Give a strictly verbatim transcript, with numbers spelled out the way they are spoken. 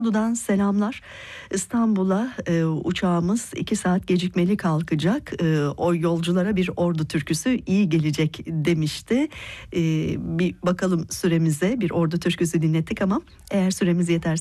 Ordu'dan selamlar. İstanbul'a e, uçağımız iki saat gecikmeli kalkacak. E, o yolculara bir Ordu türküsü iyi gelecek demişti. E, bir bakalım süremize, bir Ordu türküsü dinlettik ama eğer süremiz yeterse